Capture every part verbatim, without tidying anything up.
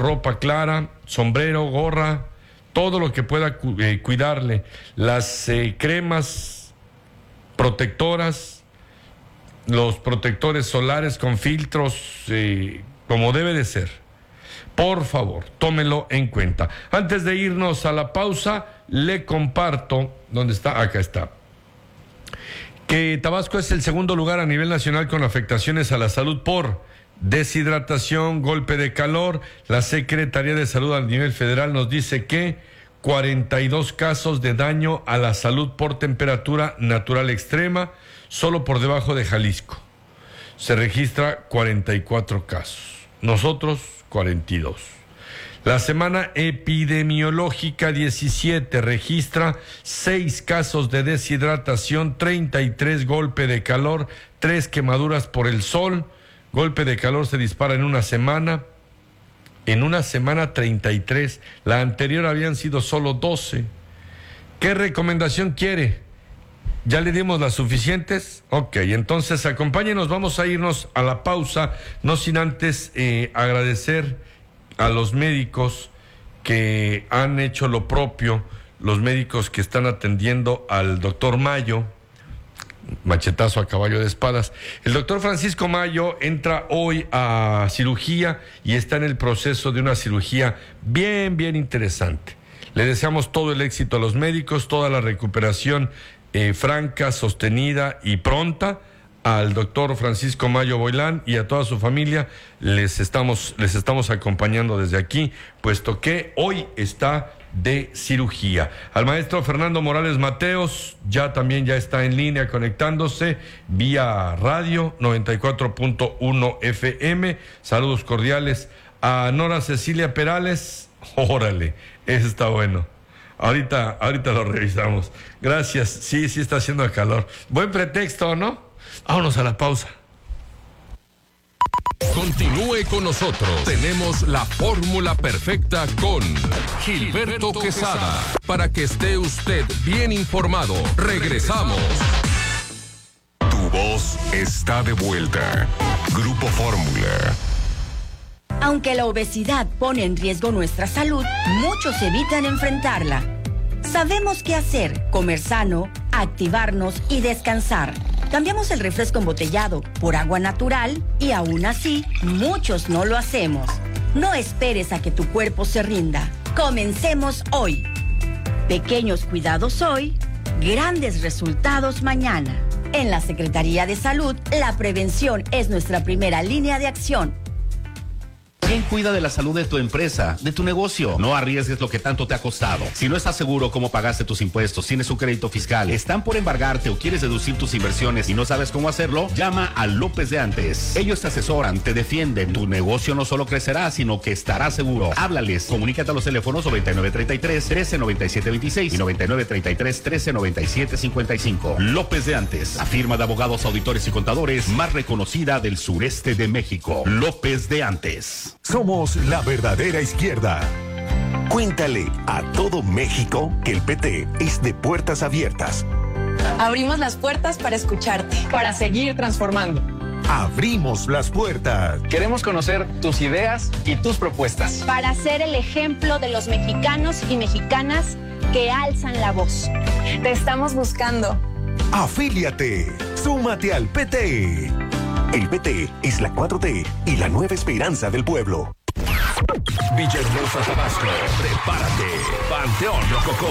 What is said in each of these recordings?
ropa clara, sombrero, gorra, todo lo que pueda cu- eh, cuidarle. Las eh, cremas protectoras, los protectores solares con filtros, eh, como debe de ser. Por favor, tómelo en cuenta. Antes de irnos a la pausa, le comparto, ¿dónde está? Acá está. Que Tabasco es el segundo lugar a nivel nacional con afectaciones a la salud por deshidratación, golpe de calor. La Secretaría de Salud a nivel federal nos dice que cuarenta y dos casos de daño a la salud por temperatura natural extrema, solo por debajo de Jalisco. Se registra cuarenta y cuatro casos. Nosotros, cuarenta y dos. La semana epidemiológica diecisiete registra seis casos de deshidratación, treinta y tres golpe de calor, tres quemaduras por el sol. Golpe de calor se dispara en una semana. En una semana treinta y tres. La anterior habían sido solo doce. ¿Qué recomendación quiere? ¿Ya le dimos las suficientes? Ok, entonces acompáñenos, vamos a irnos a la pausa, no sin antes eh, agradecer a los médicos que han hecho lo propio, los médicos que están atendiendo al doctor Mayo, machetazo a caballo de espadas. El doctor Francisco Mayo entra hoy a cirugía y está en el proceso de una cirugía bien, bien interesante. Le deseamos todo el éxito a los médicos, toda la recuperación eh, franca, sostenida y pronta al doctor Francisco Mayo Boilán y a toda su familia. Les estamos, les estamos acompañando desde aquí, puesto que hoy está de cirugía. Al maestro Fernando Morales Mateos, ya también ya está en línea conectándose vía radio noventa y cuatro punto uno F M. Saludos cordiales a Nora Cecilia Perales. Órale, eso está bueno. Ahorita, ahorita lo revisamos. Gracias. Sí, sí está haciendo calor. Buen pretexto, ¿no? Vámonos a la pausa. Continúe con nosotros. Tenemos la fórmula perfecta con Gilberto Quesada. Para que esté usted bien informado. Regresamos. Tu voz está de vuelta. Grupo Fórmula. Aunque la obesidad pone en riesgo nuestra salud, muchos evitan enfrentarla. Sabemos qué hacer: comer sano, activarnos y descansar. Cambiamos el refresco embotellado por agua natural y aún así, muchos no lo hacemos. No esperes a que tu cuerpo se rinda. Comencemos hoy. Pequeños cuidados hoy, grandes resultados mañana. En la Secretaría de Salud, la prevención es nuestra primera línea de acción. ¿Quién cuida de la salud de tu empresa, de tu negocio? No arriesgues lo que tanto te ha costado. Si no estás seguro cómo pagaste tus impuestos, tienes un crédito fiscal, están por embargarte o quieres deducir tus inversiones y no sabes cómo hacerlo, llama a López de Antes. Ellos te asesoran, te defienden. Tu negocio no solo crecerá, sino que estará seguro. Háblales. Comunícate a los teléfonos noventa y nueve treinta y tres, trece noventa y siete veintiséis y noventa y nueve treinta y tres, trece noventa y siete cincuenta y cinco. López de Antes, la firma de abogados, auditores y contadores más reconocida del sureste de México. López de Antes. Somos la verdadera izquierda. Cuéntale a todo México que el P T es de puertas abiertas. Abrimos las puertas para escucharte, para seguir transformando. Abrimos las puertas. Queremos conocer tus ideas y tus propuestas. Para ser el ejemplo de los mexicanos y mexicanas que alzan la voz. Te estamos buscando. Afíliate. Súmate al P T. El P T es la cuatro T y la nueva esperanza del pueblo. Villahermosa, Tabasco. Prepárate. Panteón Rococó.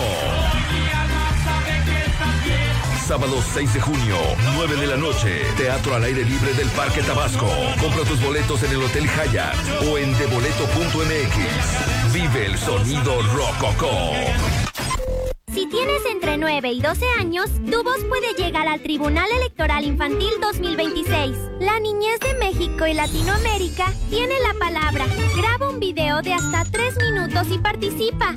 Sábado seis de junio, nueve de la noche. Teatro al aire libre del Parque Tabasco. Compra tus boletos en el Hotel Hyatt o en deboleto punto m x. Vive el sonido Rococó. Si tienes entre nueve y doce años, tu voz puede llegar al Tribunal Electoral Infantil dos mil veintiséis. La niñez de México y Latinoamérica tiene la palabra. Graba un video de hasta tres minutos y participa.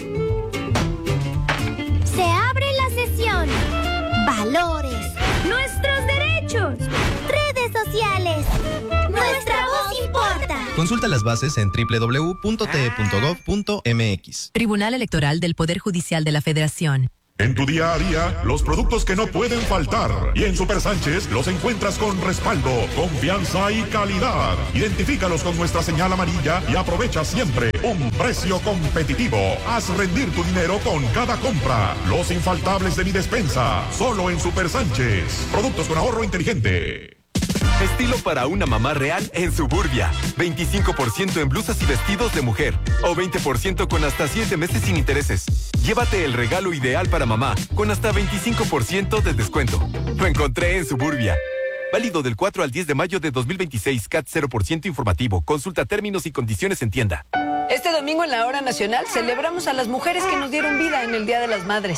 Se abre la sesión. Valores. Nuestros derechos. Redes sociales. Nuestra voz importa. Consulta las bases en doble u doble u doble u punto t e punto gov punto m x. Tribunal Electoral del Poder Judicial de la Federación. En tu día a día, los productos que no pueden faltar. Y en Super Sánchez los encuentras con respaldo, confianza y calidad. Identifícalos con nuestra señal amarilla y aprovecha siempre un precio competitivo. Haz rendir tu dinero con cada compra. Los infaltables de mi despensa, solo en Super Sánchez. Productos con ahorro inteligente. Estilo para una mamá real en Suburbia. veinticinco por ciento en blusas y vestidos de mujer. O veinte por ciento con hasta siete meses sin intereses. Llévate el regalo ideal para mamá con hasta veinticinco por ciento de descuento. Lo encontré en Suburbia. Válido del cuatro al diez de mayo de dos mil veintiséis. C A T cero por ciento informativo. Consulta términos y condiciones en tienda. Este domingo en la Hora Nacional celebramos a las mujeres que nos dieron vida en el Día de las Madres.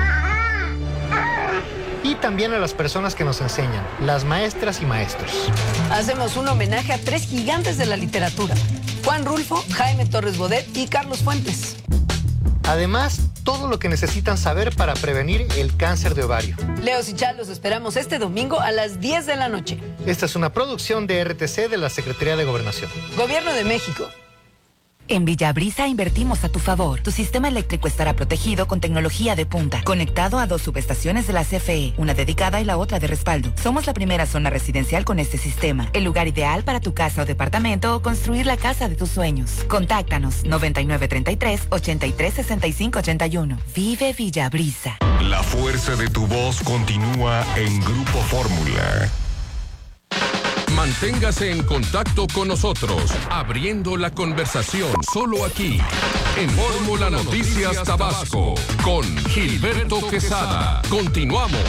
Y también a las personas que nos enseñan, las maestras y maestros. Hacemos un homenaje a tres gigantes de la literatura: Juan Rulfo, Jaime Torres Bodet y Carlos Fuentes. Además, todo lo que necesitan saber para prevenir el cáncer de ovario. Leos y Chal, los esperamos este domingo a las diez de la noche. Esta es una producción de R T C de la Secretaría de Gobernación. Gobierno de México. En Villabrisa invertimos a tu favor. Tu sistema eléctrico estará protegido con tecnología de punta, conectado a dos subestaciones de la C F E, una dedicada y la otra de respaldo. Somos la primera zona residencial con este sistema, el lugar ideal para tu casa o departamento o construir la casa de tus sueños. Contáctanos noventa y nueve treinta y tres, ochenta y tres sesenta y cinco ochenta y uno. Vive Villabrisa. La fuerza de tu voz continúa en Grupo Fórmula. Manténgase en contacto con nosotros, abriendo la conversación solo aquí, en Fórmula Noticias Tabasco, con Gilberto Quesada. Continuamos.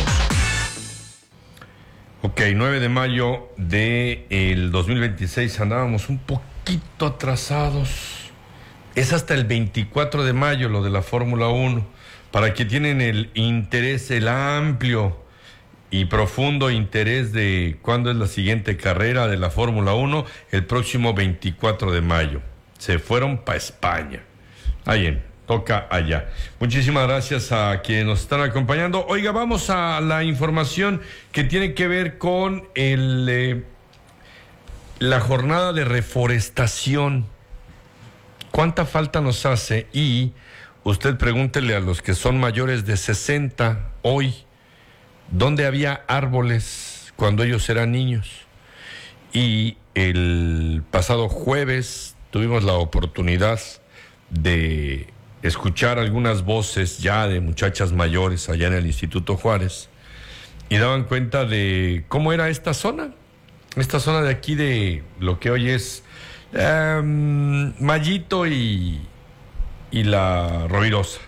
Ok, nueve de mayo del dos mil veintiséis, andábamos un poquito atrasados. Es hasta el veinticuatro de mayo lo de la Fórmula uno, para que tienen el interés, el amplio y profundo interés de cuándo es la siguiente carrera de la Fórmula uno, el próximo veinticuatro de mayo. Se fueron para España. Ahí en, toca allá. Muchísimas gracias a quienes nos están acompañando. Oiga, vamos a la información que tiene que ver con el, eh, la jornada de reforestación. ¿Cuánta falta nos hace? Y usted pregúntele a los que son mayores de sesenta hoy, ¿dónde había árboles cuando ellos eran niños? Y el pasado jueves tuvimos la oportunidad de escuchar algunas voces ya de muchachas mayores allá en el Instituto Juárez y daban cuenta de cómo era esta zona, esta zona de aquí de lo que hoy es um, Mallito y, y la Rovirosa.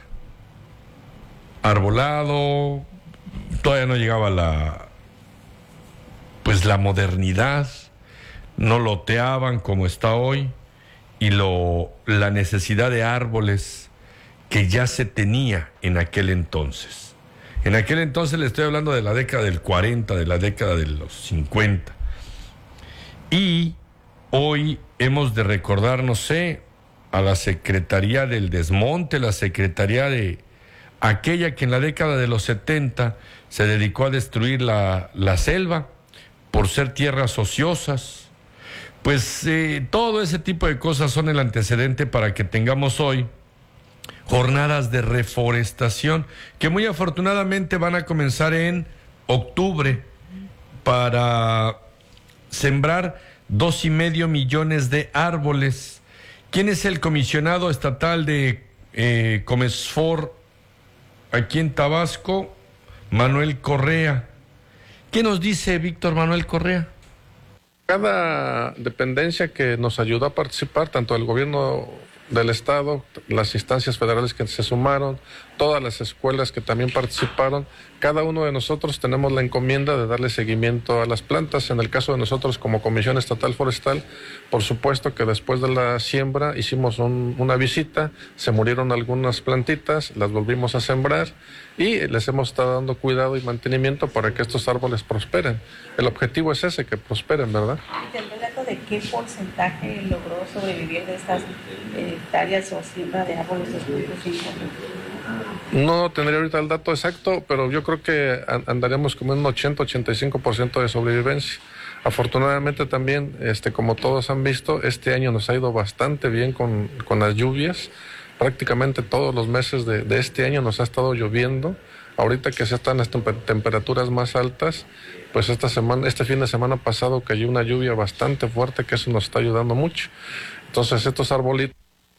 Arbolado. Todavía no llegaba la, pues la modernidad, no loteaban como está hoy, y lo, la necesidad de árboles que ya se tenía en aquel entonces. En aquel entonces le estoy hablando de la década del cuarenta, de la década de los cincuenta. Y hoy hemos de recordar, no sé, a la Secretaría del Desmonte, la Secretaría de aquella que en la década de los setenta se dedicó a destruir la, la selva por ser tierras ociosas. Pues eh, todo ese tipo de cosas son el antecedente para que tengamos hoy jornadas de reforestación que muy afortunadamente van a comenzar en octubre para sembrar dos y medio millones de árboles. ¿Quién es el comisionado estatal de eh, Comesfor aquí en Tabasco? Manuel Correa. ¿Qué nos dice Víctor Manuel Correa? Cada dependencia que nos ayudó a participar, tanto el gobierno del estado, las instancias federales que se sumaron, todas las escuelas que también participaron, cada uno de nosotros tenemos la encomienda de darle seguimiento a las plantas. En el caso de nosotros como Comisión Estatal Forestal, por supuesto que después de la siembra hicimos un, una visita, se murieron algunas plantitas, las volvimos a sembrar y les hemos estado dando cuidado y mantenimiento para que estos árboles prosperen. El objetivo es ese, que prosperen, ¿verdad? ¿Tendrá el dato de qué porcentaje logró sobrevivir de estas eh, hectáreas o siembra de árboles dos punto cinco? No tendría ahorita el dato exacto, pero yo creo que andaremos como en un ochenta a ochenta y cinco por ciento de sobrevivencia. Afortunadamente también, este, como todos han visto, este año nos ha ido bastante bien con, con las lluvias. prácticamente todos los meses de, de este año nos ha estado lloviendo. Ahorita que se están las temper- temperaturas más altas, pues esta semana, este fin de semana pasado cayó una lluvia bastante fuerte, que eso nos está ayudando mucho. Entonces estos arbolitos...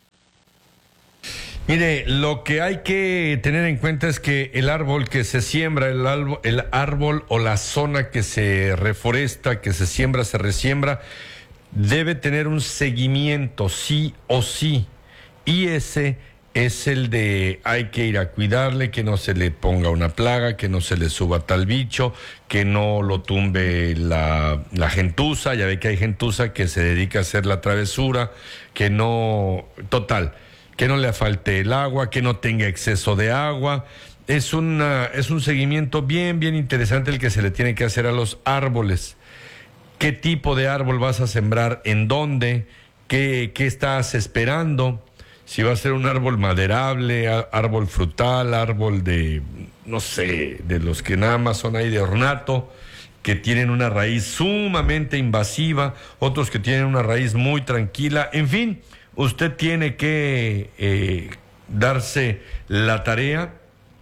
Mire, lo que hay que tener en cuenta es que el árbol que se siembra, el árbol, el árbol o la zona que se reforesta, que se siembra, se resiembra, debe tener un seguimiento, sí o sí. Y ese es el de hay que ir a cuidarle, que no se le ponga una plaga, que no se le suba tal bicho, que no lo tumbe la, la gentuza. Ya ve que hay gentuza que se dedica a hacer la travesura, que no... Total... que no le falte el agua, que no tenga exceso de agua. Es, una, es un seguimiento bien, bien interesante el que se le tiene que hacer a los árboles. ¿Qué tipo de árbol vas a sembrar? ¿En dónde? ¿Qué, qué estás esperando? Si va a ser un árbol maderable, árbol frutal, árbol de, no sé, de los que nada más son ahí de ornato, que tienen una raíz sumamente invasiva, otros que tienen una raíz muy tranquila, en fin... Usted tiene que eh, darse la tarea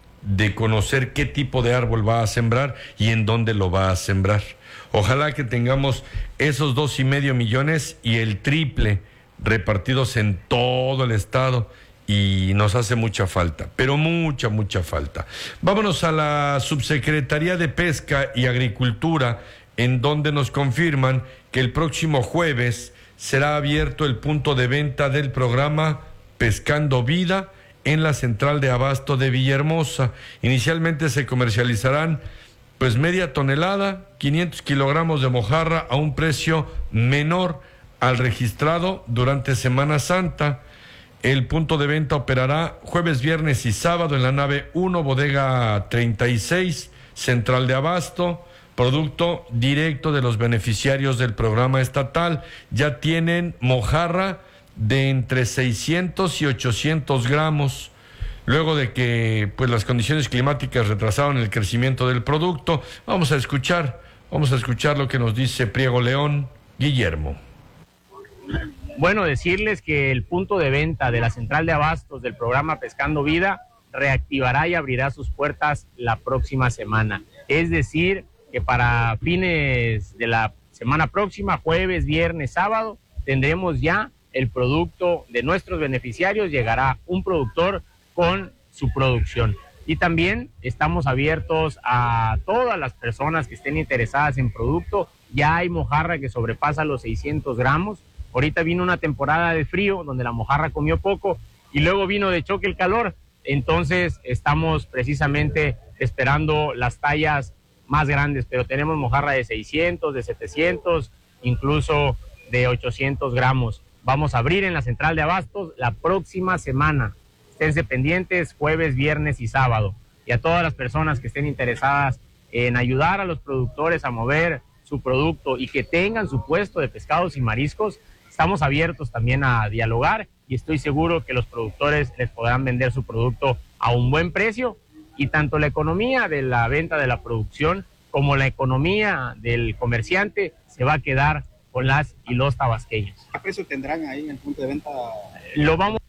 de conocer qué tipo de árbol va a sembrar y en dónde lo va a sembrar. Ojalá que tengamos esos dos y medio millones y el triple repartidos en todo el estado, y nos hace mucha falta, pero mucha, mucha falta. Vámonos a la Subsecretaría de Pesca y Agricultura, en donde nos confirman que el próximo jueves será abierto el punto de venta del programa Pescando Vida en la central de abasto de Villahermosa. Inicialmente se comercializarán pues media tonelada, quinientos kilogramos de mojarra a un precio menor al registrado durante Semana Santa. El punto de venta operará jueves, viernes y sábado en la nave uno, bodega treinta y seis, central de abasto. Producto directo de los beneficiarios del programa estatal. Ya tienen mojarra de entre seiscientos y ochocientos gramos. Luego de que pues las condiciones climáticas retrasaron el crecimiento del producto, vamos a escuchar, vamos a escuchar lo que nos dice Priego León. Guillermo. Bueno, decirles que el punto de venta de la central de abastos del programa Pescando Vida reactivará y abrirá sus puertas la próxima semana. Es decir, que para fines de la semana próxima, jueves, viernes, sábado, tendremos ya el producto de nuestros beneficiarios. Llegará un productor con su producción. Y también estamos abiertos a todas las personas que estén interesadas en producto. Ya hay mojarra que sobrepasa los seiscientos gramos. Ahorita vino una temporada de frío donde la mojarra comió poco y luego vino de choque el calor. Entonces estamos precisamente esperando las tallas más grandes, pero tenemos mojarra de seiscientos, de setecientos, incluso de ochocientos gramos. Vamos a abrir en la central de abastos la próxima semana. Esténse pendientes jueves, viernes y sábado. Y a todas las personas que estén interesadas en ayudar a los productores a mover su producto y que tengan su puesto de pescados y mariscos, estamos abiertos también a dialogar y estoy seguro que los productores les podrán vender su producto a un buen precio. Y tanto la economía de la venta de la producción como la economía del comerciante se va a quedar con las y los tabasqueños. ¿Qué precio tendrán ahí en el punto de venta? Lo vamos.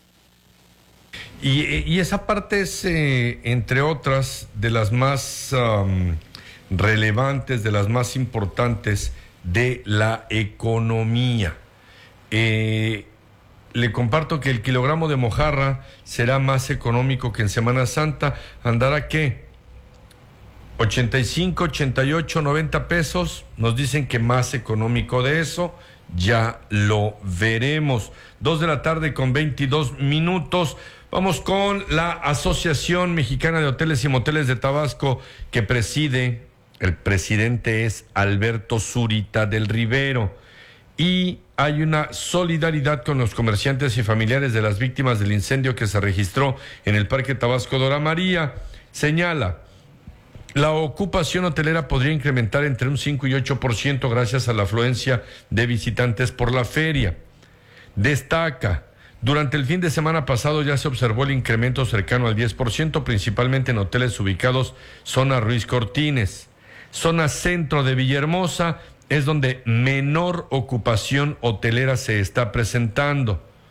Y, y esa parte es, eh, entre otras, de las más um, relevantes, de las más importantes de la economía. Eh, Le comparto que el kilogramo de mojarra será más económico que en Semana Santa. ¿Andará qué? ochenta y cinco, ochenta y ocho, noventa pesos. Nos dicen que más económico de eso. Ya lo veremos. Dos de la tarde con veintidós minutos. Vamos con la Asociación Mexicana de Hoteles y Moteles de Tabasco, que preside, el presidente es Alberto Zurita del Rivero. Y hay una solidaridad con los comerciantes y familiares de las víctimas del incendio que se registró en el Parque Tabasco Dora María. Señala, la ocupación hotelera podría incrementar entre un cinco y ocho por ciento gracias a la afluencia de visitantes por la feria. Destaca, durante el fin de semana pasado ya se observó el incremento cercano al diez por ciento, principalmente en hoteles ubicados zona Ruiz Cortines. Zona centro de Villahermosa es donde menor ocupación hotelera se está presentando.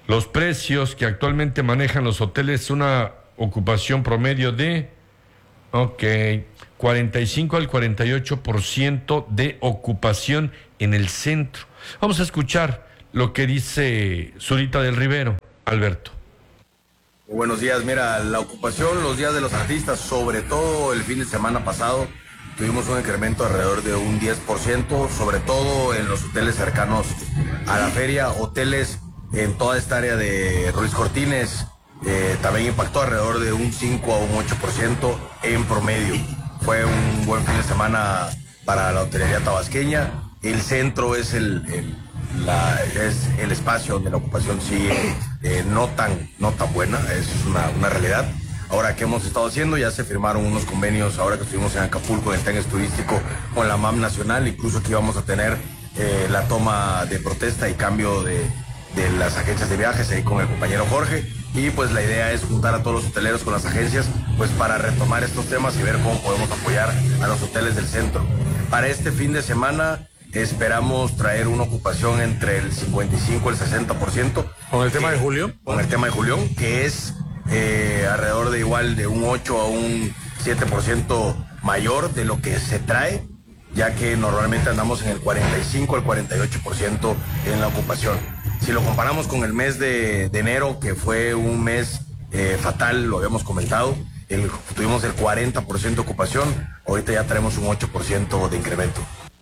Los precios que actualmente manejan los hoteles, una ocupación promedio de, ok, cuarenta y cinco al cuarenta y ocho por ciento de ocupación en el centro. Vamos a escuchar lo que dice Zurita del Rivero. Alberto. Buenos días, mira, la ocupación, los días de los artistas, sobre todo el fin de semana pasado, tuvimos un incremento alrededor de un diez por ciento, sobre todo en los hoteles cercanos a la feria, hoteles en toda esta área de Ruiz Cortines, eh, también impactó alrededor de un cinco a un ocho por ciento en promedio. Fue un buen fin de semana para la hotelería tabasqueña. El centro es el, el, la, es el espacio donde la ocupación sigue eh, no, tan, no tan buena, es una, una realidad. Ahora, ¿qué hemos estado haciendo? Ya se firmaron unos convenios, ahora que estuvimos en Acapulco, en el Tengues Turístico, con la M A M Nacional, incluso aquí vamos a tener eh, la toma de protesta y cambio de, de las agencias de viajes ahí con el compañero Jorge, y pues la idea es juntar a todos los hoteleros con las agencias pues para retomar estos temas y ver cómo podemos apoyar a los hoteles del centro. Para este fin de semana esperamos traer una ocupación entre el cincuenta y cinco y el sesenta por ciento. ¿Con el tema de Julián? Con el tema de Julián, que es eh, alrededor de igual de un ocho a un siete por ciento mayor de lo que se trae, ya que normalmente andamos en el cuarenta y cinco al cuarenta y ocho por ciento en la ocupación. Si lo comparamos con el mes de, de enero, que fue un mes eh, fatal, lo habíamos comentado, el, tuvimos el cuarenta por ciento de ocupación, ahorita ya tenemos un ocho por ciento de incremento.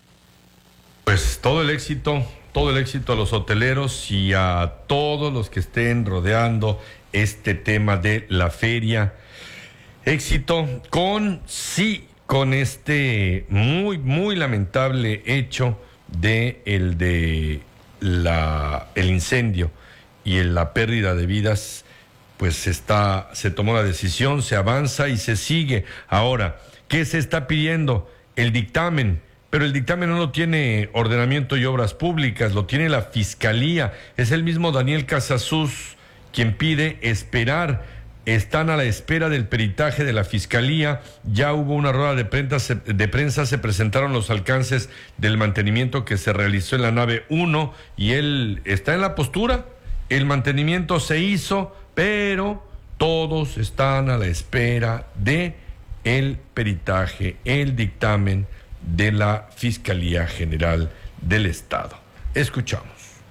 Pues todo el éxito, todo el éxito a los hoteleros y a todos los que estén rodeando este tema de la feria. Éxito con, sí, con este muy, muy lamentable hecho de el de la, el incendio y en la pérdida de vidas. Pues está, se tomó la decisión, se avanza y se sigue. Ahora, ¿qué se está pidiendo? El dictamen. Pero el dictamen no lo tiene Ordenamiento y Obras Públicas, lo tiene la Fiscalía. Es el mismo Daniel Casasus quien pide esperar. Están a la espera del peritaje de la Fiscalía. Ya hubo una rueda de prensa, de prensa, se presentaron los alcances del mantenimiento que se realizó en la nave uno y él está en la postura. El mantenimiento se hizo, pero todos están a la espera de el peritaje, el dictamen de la Fiscalía General del Estado. Escuchamos.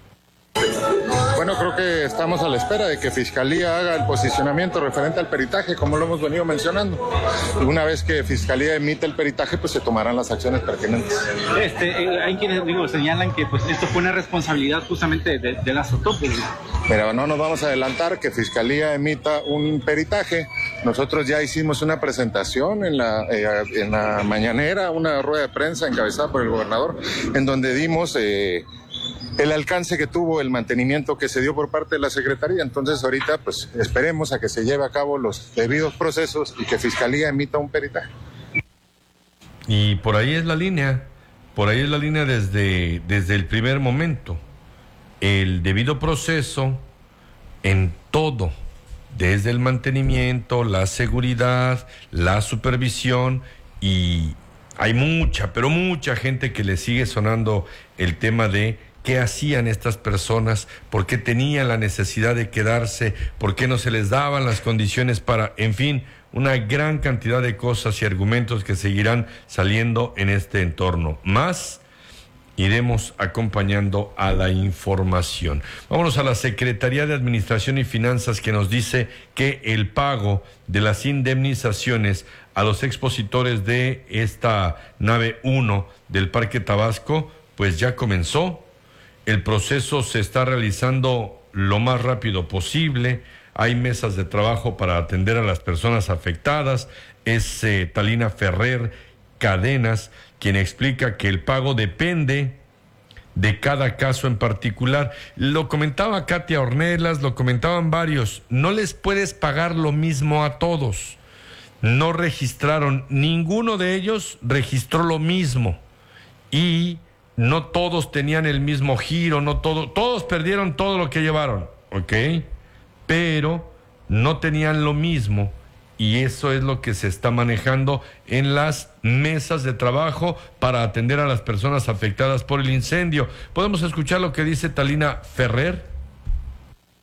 Bueno, creo que estamos a la espera de que Fiscalía haga el posicionamiento referente al peritaje, como lo hemos venido mencionando. Y una vez que Fiscalía emite el peritaje, pues se tomarán las acciones pertinentes. Este, eh, hay quienes digo, señalan que pues esto fue una responsabilidad justamente de, de las autopsias. Pero no nos vamos a adelantar que Fiscalía emita un peritaje. Nosotros ya hicimos una presentación en la, eh, en la mañanera, una rueda de prensa encabezada por el gobernador, en donde dimos eh, el alcance que tuvo el mantenimiento que se dio por parte de la Secretaría. Entonces ahorita pues esperemos a que se lleve a cabo los debidos procesos y que Fiscalía emita un peritaje. Y por ahí es la línea, por ahí es la línea desde, desde el primer momento. El debido proceso en todo, desde el mantenimiento, la seguridad, la supervisión, y hay mucha, pero mucha gente que le sigue sonando el tema de qué hacían estas personas, por qué tenían la necesidad de quedarse, por qué no se les daban las condiciones para, en fin, una gran cantidad de cosas y argumentos que seguirán saliendo en este entorno. Más iremos acompañando a la información. Vámonos a la Secretaría de Administración y Finanzas, que nos dice que el pago de las indemnizaciones a los expositores de esta nave uno del Parque Tabasco, pues ya comenzó. El proceso se está realizando lo más rápido posible. Hay mesas de trabajo para atender a las personas afectadas. Es eh, Talina Ferrer Cadenas quien explica que el pago depende de cada caso en particular. Lo comentaba Katia Ornelas, lo comentaban varios. No les puedes pagar lo mismo a todos. No registraron, ninguno de ellos registró lo mismo. Y no todos tenían el mismo giro, no todo, todos perdieron todo lo que llevaron, ¿ok? Pero no tenían lo mismo. Y eso es lo que se está manejando en las mesas de trabajo para atender a las personas afectadas por el incendio. ¿Podemos escuchar lo que dice Talina Ferrer?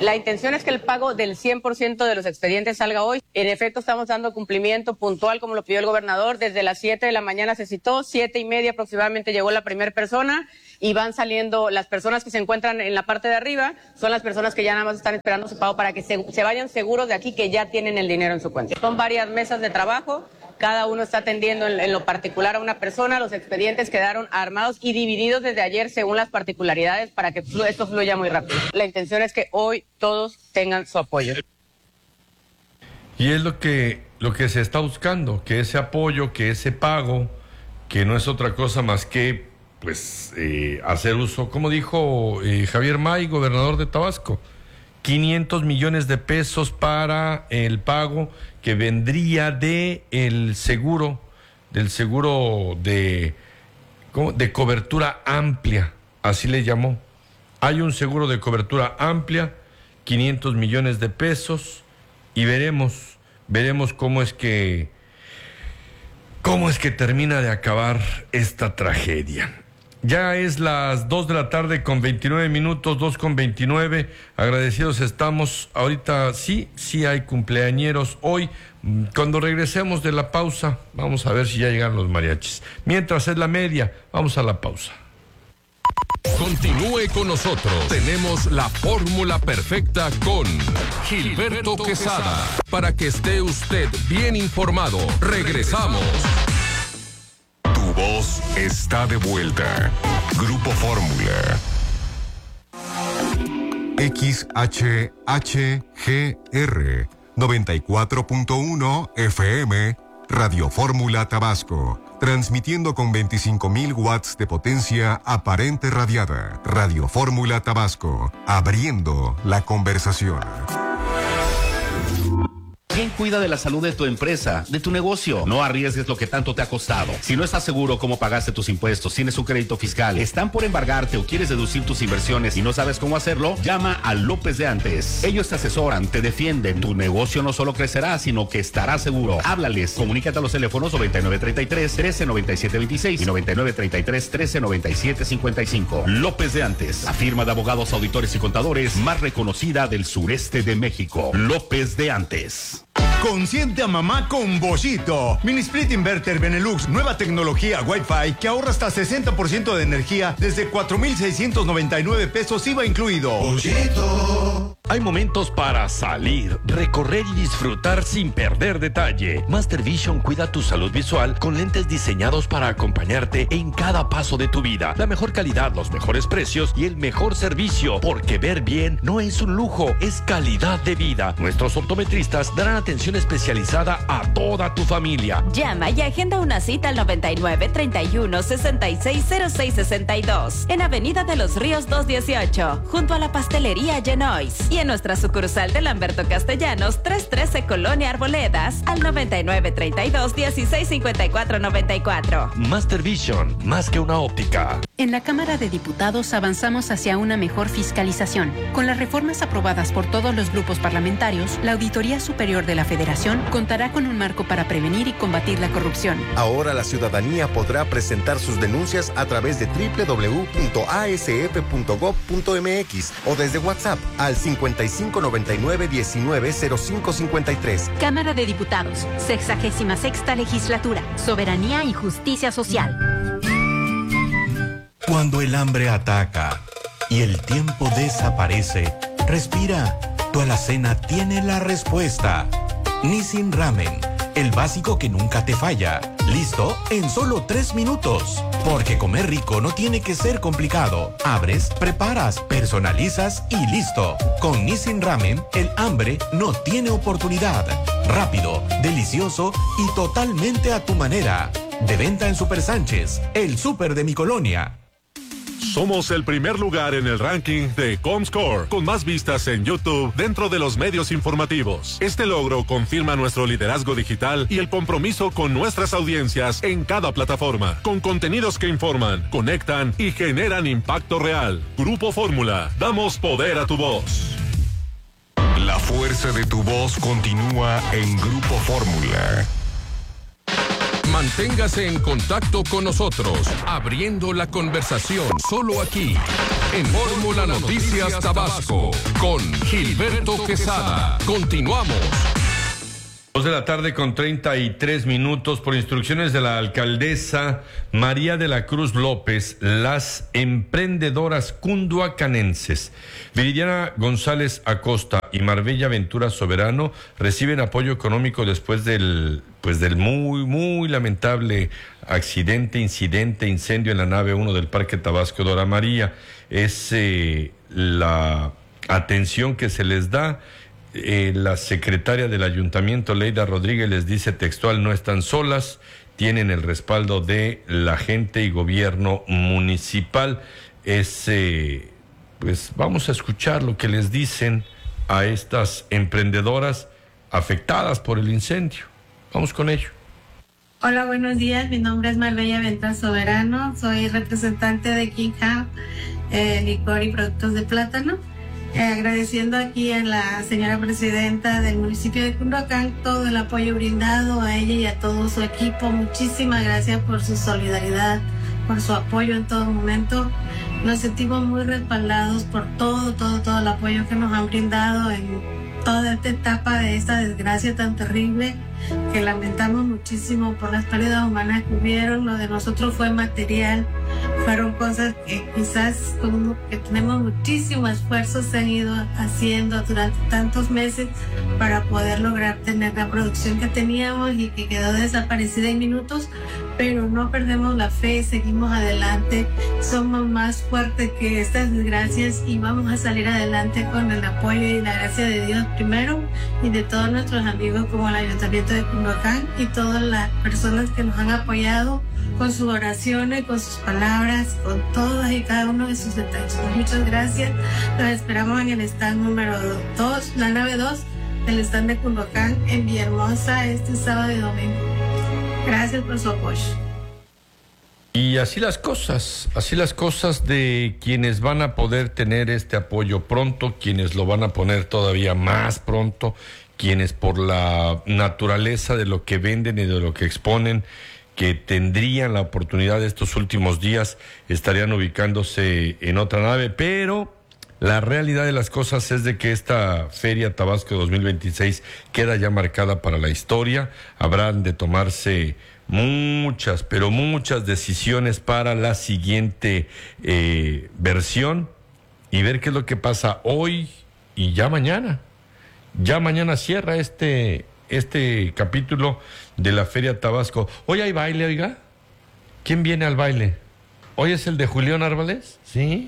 La intención es que el pago del cien por ciento de los expedientes salga hoy. En efecto, estamos dando cumplimiento puntual como lo pidió el gobernador. Desde las siete de la mañana se citó, siete y media aproximadamente llegó la primera persona y van saliendo las personas que se encuentran en la parte de arriba. Son las personas que ya nada más están esperando su pago para que se, se vayan seguros de aquí que ya tienen el dinero en su cuenta. Son varias mesas de trabajo. Cada uno está atendiendo en, en lo particular a una persona. Los expedientes quedaron armados y divididos desde ayer según las particularidades para que flu- esto fluya muy rápido. La intención es que hoy todos tengan su apoyo. Y es lo que, lo que se está buscando, que ese apoyo, que ese pago, que no es otra cosa más que pues eh, hacer uso, como dijo eh, Javier May, gobernador de Tabasco, quinientos millones de pesos para el pago que vendría de el seguro, del seguro de, ¿cómo? de cobertura amplia, así le llamó. Hay un seguro de cobertura amplia, quinientos millones de pesos, y veremos, veremos cómo es que, cómo es que termina de acabar esta tragedia. Ya es las dos de la tarde con veintinueve minutos, dos con veintinueve. Agradecidos estamos. Ahorita sí, sí hay cumpleañeros hoy. Cuando regresemos de la pausa, vamos a ver si ya llegan los mariachis. Mientras es la media, vamos a la pausa. Continúe con nosotros. Tenemos la fórmula perfecta con Gilberto Quesada. Para que esté usted bien informado. Regresamos. Tu voz está de vuelta. Grupo Fórmula. X H H G R noventa y cuatro punto uno F M, Radio Fórmula Tabasco. Transmitiendo con veinticinco mil watts de potencia aparente radiada. Radio Fórmula Tabasco. Abriendo la conversación. ¿Quién cuida de la salud de tu empresa, de tu negocio? No arriesgues lo que tanto te ha costado. Si no estás seguro cómo pagaste tus impuestos, tienes un crédito fiscal, están por embargarte o quieres deducir tus inversiones y no sabes cómo hacerlo, llama a López de Antes. Ellos te asesoran, te defienden. Tu negocio no solo crecerá, sino que estará seguro. Háblales. Comunícate a los teléfonos noventa y nueve treinta y tres, trece noventa y siete veintiséis y noventa y nueve treinta y tres, trece noventa y siete cincuenta y cinco. López de Antes, la firma de abogados, auditores y contadores más reconocida del sureste de México. López de Antes. Consiente a mamá con Boschito. Mini Split Inverter Benelux, nueva tecnología Wi-Fi que ahorra hasta sesenta por ciento de energía desde cuatro mil seiscientos noventa y nueve pesos I V A incluido. Boschito. Hay momentos para salir, recorrer y disfrutar sin perder detalle. Master Vision cuida tu salud visual con lentes diseñados para acompañarte en cada paso de tu vida. La mejor calidad, los mejores precios y el mejor servicio, porque ver bien no es un lujo, es calidad de vida. Nuestros optometristas darán atención especializada a toda tu familia. Llama y agenda una cita al noventa y nueve, treinta y uno, sesenta y seis, cero seis sesenta y dos en Avenida de los Ríos doscientos dieciocho, junto a la pastelería Genois, y en nuestra sucursal de Lamberto Castellanos, trescientos trece Colonia Arboledas, al noventa y nueve, treinta y dos, dieciséis, cincuenta y cuatro, noventa y cuatro. Master Vision, más que una óptica. En la Cámara de Diputados avanzamos hacia una mejor fiscalización. Con las reformas aprobadas por todos los grupos parlamentarios, la Auditoría Superior de la Federación contará con un marco para prevenir y combatir la corrupción. Ahora la ciudadanía podrá presentar sus denuncias a través de doble u doble u doble u punto a s f punto gob punto m x o desde WhatsApp al cincuenta y cinco noventa y nueve diecinueve cero cinco cincuenta y tres. Cámara de Diputados, sexagésima sexta legislatura, soberanía y justicia social. Cuando el hambre ataca y el tiempo desaparece, respira. Tu alacena tiene la respuesta. Nissin Ramen, el básico que nunca te falla. Listo en solo tres minutos. Porque comer rico no tiene que ser complicado. Abres, preparas, personalizas y listo. Con Nissin Ramen, el hambre no tiene oportunidad. Rápido, delicioso y totalmente a tu manera. De venta en Super Sánchez, el súper de mi colonia. Somos el primer lugar en el ranking de Comscore, con más vistas en YouTube dentro de los medios informativos. Este logro confirma nuestro liderazgo digital y el compromiso con nuestras audiencias en cada plataforma, con contenidos que informan, conectan y generan impacto real. Grupo Fórmula, damos poder a tu voz. La fuerza de tu voz continúa en Grupo Fórmula. Manténgase en contacto con nosotros, abriendo la conversación solo aquí, en Fórmula Noticias Tabasco con Gilberto Quesada. Continuamos. Dos de la tarde con treinta y tres minutos. Por instrucciones de la alcaldesa María de la Cruz López, las emprendedoras cunduacanenses Viridiana González Acosta y Marbella Ventura Soberano reciben apoyo económico después del pues del muy muy lamentable accidente, incidente, incendio en la nave uno del Parque Tabasco Dora María. Es eh, la atención que se les da. Eh, la secretaria del ayuntamiento, Leida Rodríguez, les dice textual: no están solas, tienen el respaldo de la gente y gobierno municipal. Es, eh, pues vamos a escuchar lo que les dicen a estas emprendedoras afectadas por el incendio. Vamos con ello. Hola, buenos días. Mi nombre es Marbella Ventura Soberano. Soy representante de King Hub, eh, licor y productos de plátano. Eh, agradeciendo aquí a la señora presidenta del municipio de Cunduacán todo el apoyo brindado a ella y a todo su equipo. Muchísimas gracias por su solidaridad, por su apoyo en todo momento. Nos sentimos muy respaldados por todo, todo, todo el apoyo que nos han brindado en toda esta etapa de esta desgracia tan terrible, que lamentamos muchísimo por las pérdidas humanas que hubieron. Lo de nosotros fue material, fueron cosas que quizás como que tenemos muchísimo esfuerzo se han ido haciendo durante tantos meses para poder lograr tener la producción que teníamos y que quedó desaparecida en minutos, pero no perdemos la fe, seguimos adelante, somos más fuertes que estas desgracias y vamos a salir adelante con el apoyo y la gracia de Dios primero y de todos nuestros amigos como el Ayuntamiento de Cunduacán y todas las personas que nos han apoyado con sus oraciones, con sus palabras, con todas y cada uno de sus detalles. Muchas gracias. Los esperamos en el stand número dos, la nave dos del stand de Cunduacán en Villahermosa este sábado y domingo. Gracias por su apoyo. Y así las cosas, así las cosas de quienes van a poder tener este apoyo pronto, quienes lo van a poner todavía más pronto, quienes por la naturaleza de lo que venden y de lo que exponen, que tendrían la oportunidad estos últimos días, estarían ubicándose en otra nave, pero la realidad de las cosas es de que esta Feria Tabasco dos mil veintiséis queda ya marcada para la historia. Habrán de tomarse muchas, pero muchas decisiones para la siguiente eh, versión y ver qué es lo que pasa hoy y ya mañana. Ya mañana cierra este, este capítulo de la Feria Tabasco. ¿Hoy hay baile, oiga? ¿Quién viene al baile? ¿Hoy es el de Julián Árboles? ¿Sí?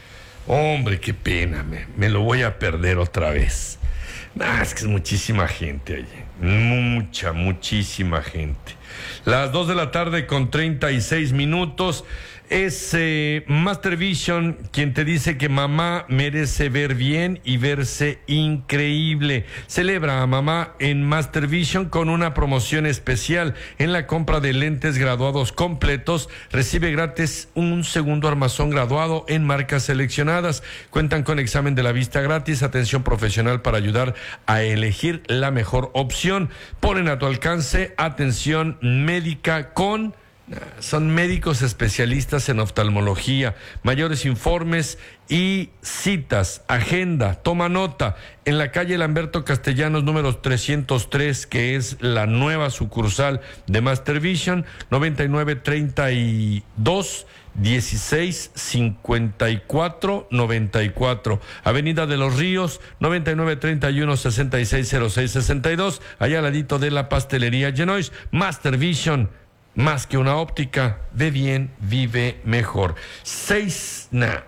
Hombre, qué pena, me, me lo voy a perder otra vez. Nah, es que es muchísima gente allí. Mucha, muchísima gente. Las dos de la tarde con treinta y seis minutos. Es eh, Master Vision quien te dice que mamá merece ver bien y verse increíble. Celebra a mamá en Master Vision con una promoción especial. En la compra de lentes graduados completos, recibe gratis un segundo armazón graduado en marcas seleccionadas. Cuentan con examen de la vista gratis, atención profesional para ayudar a elegir la mejor opción. Ponen a tu alcance atención médica con... Son médicos especialistas en oftalmología. Mayores informes y citas, agenda, toma nota en la calle Lamberto Castellanos número trescientos tres, que es la nueva sucursal de Master Vision, noventa y nueve treinta y dos dieciséis cincuenta y cuatro noventa y cuatro, Avenida de los Ríos, noventa y nueve treinta y uno sesenta y seis cero seis sesenta y dos, allá al ladito de la pastelería Genois. Master Vision, más que una óptica, ve bien, vive mejor. Seis, nah,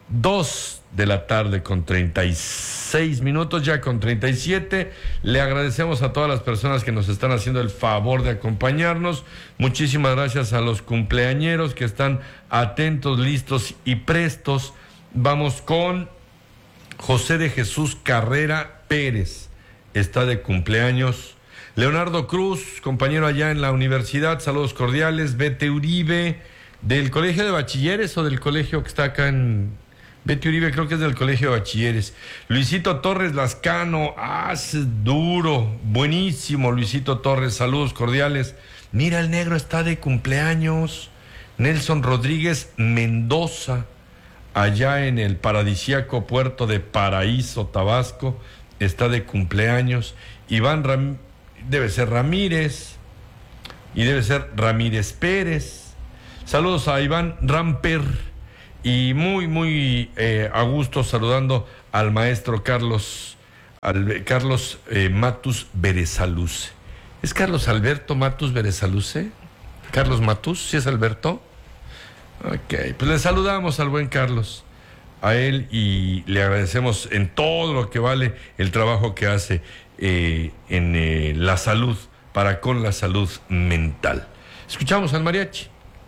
dos de la tarde con treinta y seis minutos, ya con treinta y siete. Le agradecemos a todas las personas que nos están haciendo el favor de acompañarnos. Muchísimas gracias a los cumpleañeros que están atentos, listos y prestos. Vamos con José de Jesús Carrera Pérez, está de cumpleaños. Leonardo Cruz, compañero allá en la universidad, saludos cordiales. Bete Uribe, del Colegio de Bachilleres o del colegio que está acá en... Bete Uribe creo que es del Colegio de Bachilleres. Luisito Torres Lascano, ah, es duro, buenísimo Luisito Torres, saludos cordiales. Mira, el negro está de cumpleaños. Nelson Rodríguez Mendoza, allá en el paradisíaco puerto de Paraíso, Tabasco, está de cumpleaños. Iván Ram- debe ser Ramírez y debe ser Ramírez Pérez. Saludos a Iván Ramper y muy, muy eh, a gusto saludando al maestro Carlos, al, Carlos eh, Matus Berezaluce. ¿Es Carlos Alberto Matus Berezaluce? ¿Carlos Matus? ¿Sí es Alberto? Ok, pues le saludamos al buen Carlos, a él, y le agradecemos en todo lo que vale el trabajo que hace eh, en eh, la salud, para con la salud mental. Escuchamos al mariachi.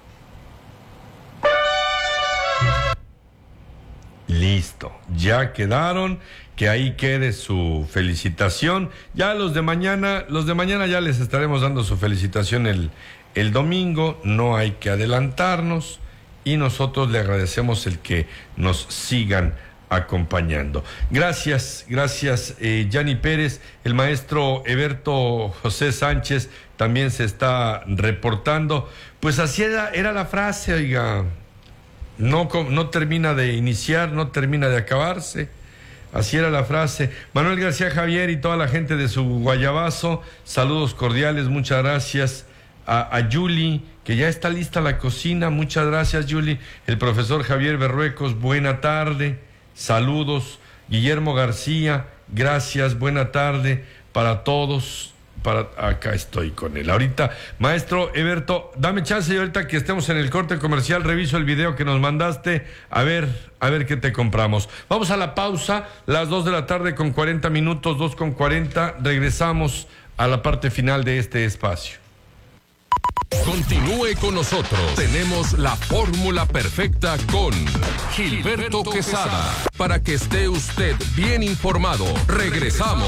Listo, ya quedaron, que ahí quede su felicitación. Ya los de mañana, los de mañana ya les estaremos dando su felicitación el, el domingo, no hay que adelantarnos. Y nosotros le agradecemos el que nos sigan acompañando. Gracias, gracias, eh, Yanni Pérez. El maestro Eberto José Sánchez también se está reportando. Pues así era, era la frase, oiga. No, no termina de iniciar, no termina de acabarse. Así era la frase. Manuel García Javier y toda la gente de su Guayabazo, saludos cordiales, muchas gracias. A, a Yuli, que ya está lista la cocina, muchas gracias, Yuli. El profesor Javier Berruecos, buena tarde, saludos. Guillermo García, gracias, buena tarde para todos. Para, acá estoy con él. Ahorita, maestro Eberto, dame chance y ahorita que estemos en el corte comercial, reviso el video que nos mandaste, a ver, a ver qué te compramos. Vamos a la pausa, las dos de la tarde con cuarenta minutos, dos con cuarenta, regresamos a la parte final de este espacio. Continúe con nosotros. Tenemos la fórmula perfecta con Gilberto Quesada. Para que esté usted bien informado. Regresamos.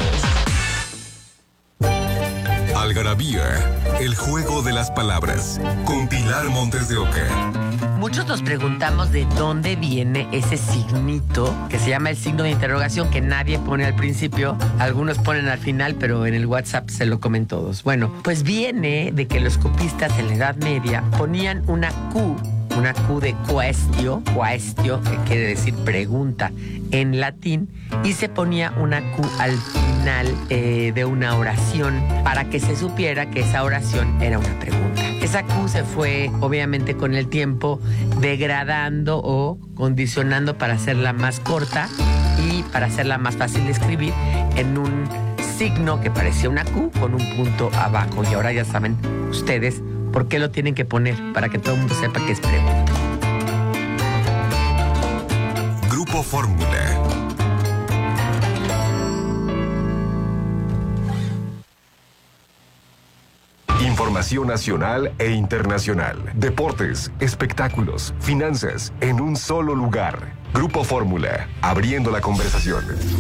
Algarabía, el juego de las palabras, con Pilar Montes de Oca. Muchos nos preguntamos de dónde viene ese signito que se llama el signo de interrogación, que nadie pone al principio, algunos ponen al final, pero en el WhatsApp se lo comen todos. Bueno, pues viene de que los copistas en la Edad Media ponían una Q, una Q de quaestio, quaestio, que quiere decir pregunta en latín, y se ponía una Q al final eh, de una oración para que se supiera que esa oración era una pregunta. Esa Q se fue, obviamente, con el tiempo degradando o condicionando para hacerla más corta y para hacerla más fácil de escribir en un signo que parecía una Q con un punto abajo. Y ahora ya saben ustedes por qué lo tienen que poner, para que todo el mundo sepa que es pregunta. Grupo Fórmula. Información nacional e internacional. Deportes, espectáculos, finanzas, en un solo lugar. Grupo Fórmula, abriendo la conversación.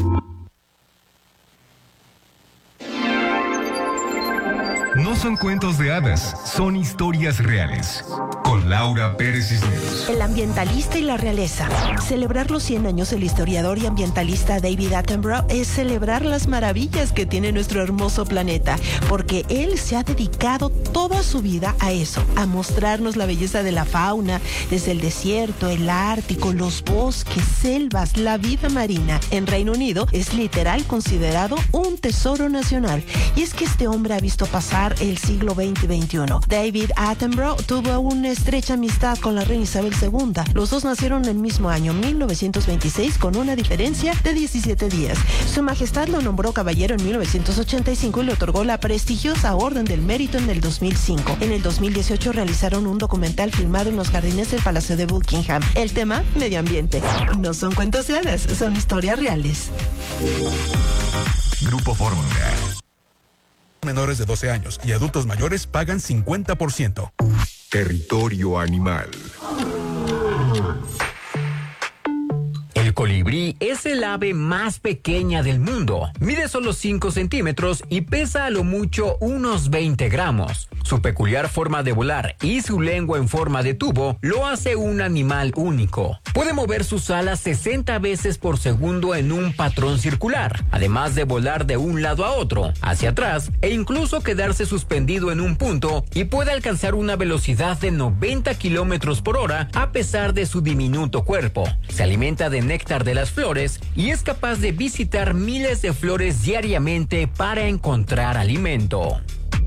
No son cuentos de hadas, son historias reales. Con Laura Pérez Cisneros. El ambientalista y la realeza. Celebrar los cien años del historiador y ambientalista David Attenborough es celebrar las maravillas que tiene nuestro hermoso planeta, porque él se ha dedicado toda su vida a eso, a mostrarnos la belleza de la fauna, desde el desierto, el Ártico, los bosques, selvas, la vida marina. En Reino Unido es literal considerado un tesoro nacional. Y es que este hombre ha visto pasar el siglo veinte y veintiuno. David Attenborough tuvo una estrecha amistad con la reina Isabel segunda. Los dos nacieron en el mismo año, mil novecientos veintiséis, con una diferencia de diecisiete días. Su Majestad lo nombró caballero en mil novecientos ochenta y cinco y le otorgó la prestigiosa Orden del Mérito en el dos mil cinco. En el dos mil dieciocho realizaron un documental filmado en los jardines del Palacio de Buckingham. El tema, medio ambiente. No son cuentos de hadas, son historias reales. Grupo Fórmula. Menores de doce años y adultos mayores pagan cincuenta por ciento. Territorio animal. El colibrí es el ave más pequeña del mundo. Mide solo cinco centímetros y pesa a lo mucho unos veinte gramos. Su peculiar forma de volar y su lengua en forma de tubo lo hace un animal único. Puede mover sus alas sesenta veces por segundo en un patrón circular, además de volar de un lado a otro, hacia atrás e incluso quedarse suspendido en un punto, y puede alcanzar una velocidad de noventa kilómetros por hora a pesar de su diminuto cuerpo. Se alimenta de néctar de las flores y es capaz de visitar miles de flores diariamente para encontrar alimento.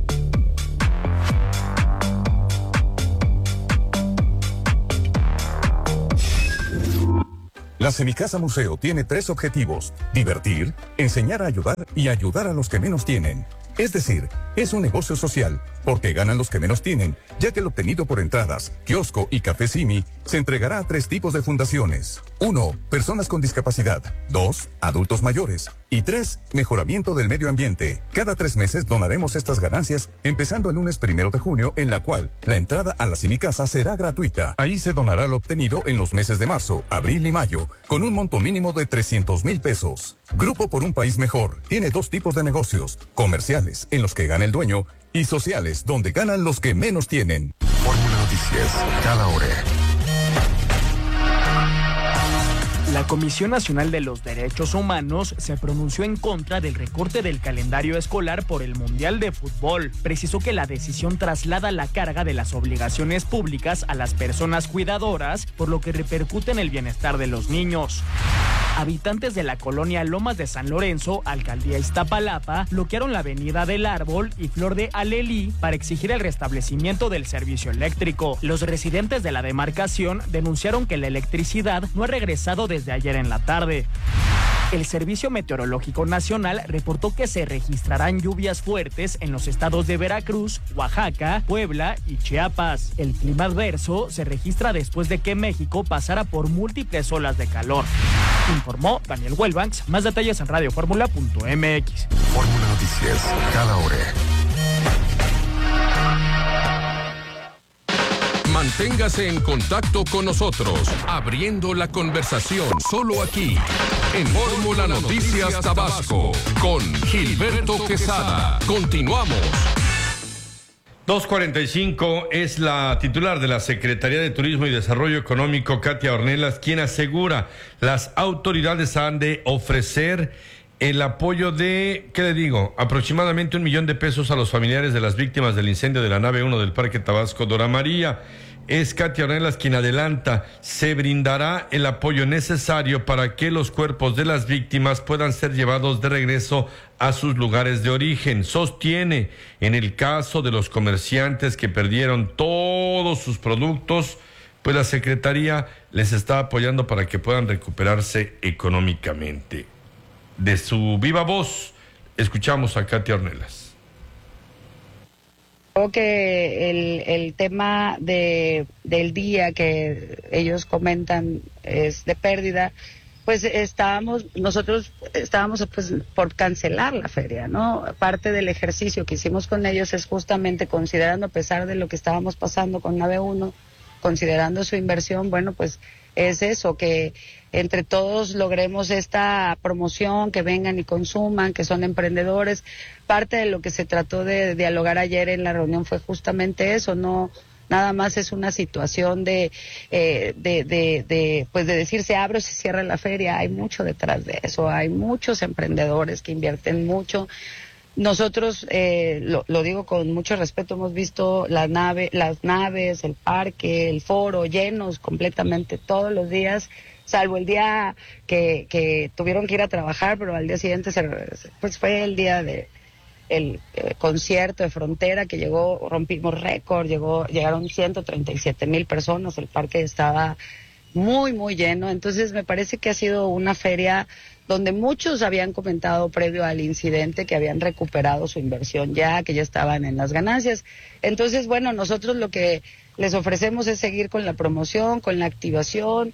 La Semicasa Museo tiene tres objetivos: divertir, enseñar a ayudar y ayudar a los que menos tienen. Es decir, es un negocio social, porque ganan los que menos tienen, ya que el obtenido por entradas, kiosco y café Simi se entregará a tres tipos de fundaciones. Uno, personas con discapacidad. Dos, adultos mayores. Y tres, mejoramiento del medio ambiente. Cada tres meses donaremos estas ganancias, empezando el lunes primero de junio, en la cual la entrada a la Semicasa será gratuita. Ahí se donará lo obtenido en los meses de marzo, abril y mayo, con un monto mínimo de trescientos mil pesos. Grupo por un País Mejor tiene dos tipos de negocios: comerciales, en los que gana el dueño, y sociales, donde ganan los que menos tienen. Fórmula Noticias, cada hora. La Comisión Nacional de los Derechos Humanos se pronunció en contra del recorte del calendario escolar por el Mundial de Fútbol. Precisó que la decisión traslada la carga de las obligaciones públicas a las personas cuidadoras, por lo que repercute en el bienestar de los niños. Habitantes de la colonia Lomas de San Lorenzo, alcaldía Iztapalapa, bloquearon la avenida del Árbol y Flor de Alelí para exigir el restablecimiento del servicio eléctrico. Los residentes de la demarcación denunciaron que la electricidad no ha regresado desde ayer en la tarde. El Servicio Meteorológico Nacional reportó que se registrarán lluvias fuertes en los estados de Veracruz, Oaxaca, Puebla y Chiapas. El clima adverso se registra después de que México pasara por múltiples olas de calor. Informó Daniel Huelbanks. Más detalles en radio fórmula punto m x. Fórmula Noticias, cada hora. Manténgase en contacto con nosotros, abriendo la conversación solo aquí, en Fórmula Noticias Tabasco, con Gilberto Quesada. Continuamos. dos cuarenta y cinco es la titular de la Secretaría de Turismo y Desarrollo Económico, Katia Ornelas, quien asegura las autoridades han de ofrecer el apoyo de, ¿qué le digo?, aproximadamente un millón de pesos a los familiares de las víctimas del incendio de la nave uno del Parque Tabasco Dora María. Es Katia Ornelas quien adelanta, se brindará el apoyo necesario para que los cuerpos de las víctimas puedan ser llevados de regreso a sus lugares de origen. Sostiene, en el caso de los comerciantes que perdieron todos sus productos, pues la Secretaría les está apoyando para que puedan recuperarse económicamente. De su viva voz, escuchamos a Katia Ornelas. Creo que el, el tema de, del día que ellos comentan es de pérdida, pues estábamos, nosotros estábamos pues por cancelar la feria, ¿no? Parte del ejercicio que hicimos con ellos es justamente considerando, a pesar de lo que estábamos pasando con Nave uno, considerando su inversión, bueno, pues es eso, que entre todos logremos esta promoción, que vengan y consuman, que son emprendedores. Parte de lo que se trató de dialogar ayer en la reunión fue justamente eso, no nada más es una situación de, eh, de, de, de, pues de decir se abre o se cierra la feria. Hay mucho detrás de eso, hay muchos emprendedores que invierten mucho. Nosotros, eh, lo, lo digo con mucho respeto, hemos visto la nave, las naves, el parque, el foro llenos completamente todos los días, salvo el día que, que tuvieron que ir a trabajar, pero al día siguiente se, pues fue el día de el eh, concierto de Frontera que llegó, rompimos récord, llegó, llegaron ciento treinta y siete mil personas, el parque estaba muy, muy lleno. Entonces me parece que ha sido una feria donde muchos habían comentado previo al incidente que habían recuperado su inversión ya, que ya estaban en las ganancias. Entonces, bueno, nosotros lo que les ofrecemos es seguir con la promoción, con la activación.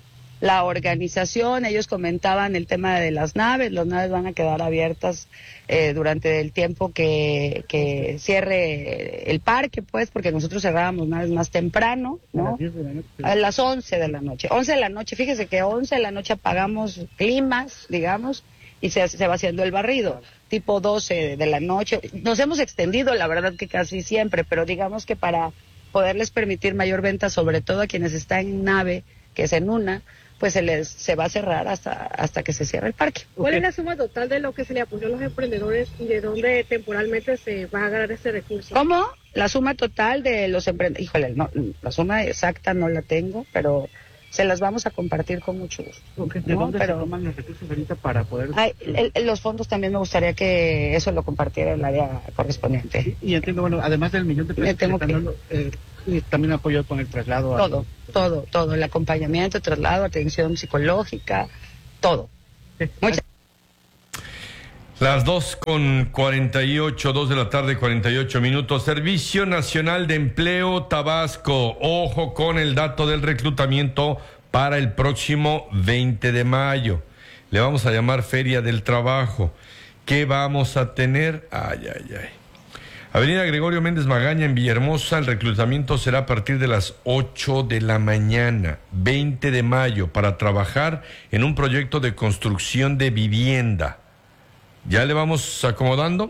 la organización. Ellos comentaban el tema de las naves. Las naves van a quedar abiertas eh, durante el tiempo que, que cierre el parque, pues, porque nosotros cerrábamos naves más temprano, ¿no? A las once de la noche. once de la noche, fíjese que once de la noche apagamos climas, digamos, y se, se va haciendo el barrido. Tipo doce de la noche. Nos hemos extendido, la verdad que casi siempre, pero digamos que para poderles permitir mayor venta, sobre todo a quienes están en nave, que es en una, pues se les se va a cerrar hasta hasta que se cierre el parque. ¿Cuál es la suma total de lo que se le apoyó a los emprendedores y de dónde temporalmente se va a ganar ese recurso? ¿Cómo? La suma total de los emprendedores, híjole, no, la suma exacta no la tengo, pero se las vamos a compartir con mucho gusto. ¿De ¿no? dónde pero, se toman los recursos ahorita para poder...? Ay, el, el, los fondos también me gustaría que eso lo compartiera el área correspondiente. Y, y entiendo, bueno, además del millón de pesos que están dando, eh, y también apoyo con el traslado. Todo, a... todo, todo, el acompañamiento, traslado, atención psicológica, todo. Sí. Muchas Las dos con cuarenta y ocho, dos de la tarde, cuarenta y ocho minutos. Servicio Nacional de Empleo Tabasco. Ojo con el dato del reclutamiento para el próximo veinte de mayo. Le vamos a llamar Feria del Trabajo. ¿Qué vamos a tener? Ay, ay, ay. Avenida Gregorio Méndez Magaña en Villahermosa. El reclutamiento será a partir de las ocho de la mañana, veinte de mayo, para trabajar en un proyecto de construcción de vivienda. Ya le vamos acomodando.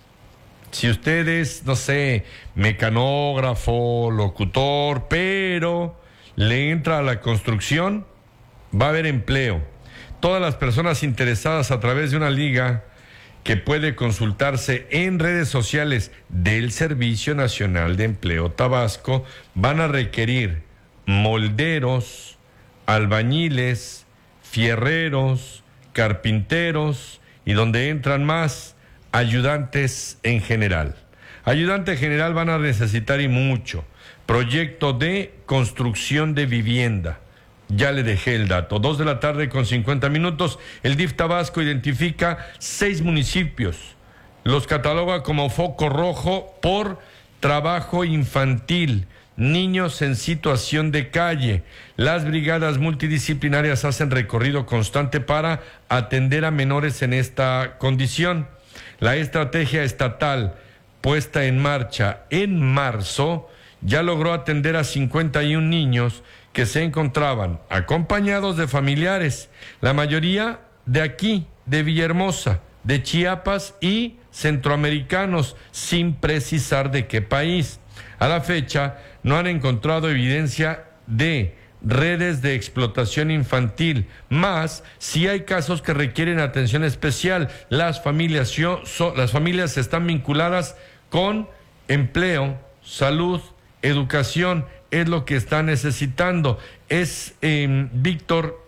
Si usted es, no sé, mecanógrafo, locutor, pero le entra a la construcción, va a haber empleo. Todas las personas interesadas a través de una liga que puede consultarse en redes sociales del Servicio Nacional de Empleo Tabasco van a requerir molderos, albañiles, fierreros, carpinteros, y donde entran más, ayudantes en general. Ayudante general van a necesitar y mucho. Proyecto de construcción de vivienda. Ya le dejé el dato. Dos de la tarde con cincuenta minutos. El D I F Tabasco identifica seis municipios. Los cataloga como foco rojo por trabajo infantil, niños en situación de calle. Las brigadas multidisciplinarias hacen recorrido constante para atender a menores en esta condición. La estrategia estatal puesta en marcha en marzo ya logró atender a cincuenta y un niños que se encontraban acompañados de familiares, la mayoría de aquí, de Villahermosa, de Chiapas y centroamericanos, sin precisar de qué país. A la fecha, no han encontrado evidencia de redes de explotación infantil, más si hay casos que requieren atención especial. Las familias, so, las familias están vinculadas con empleo, salud, educación, es lo que está necesitando. Es eh, Víctor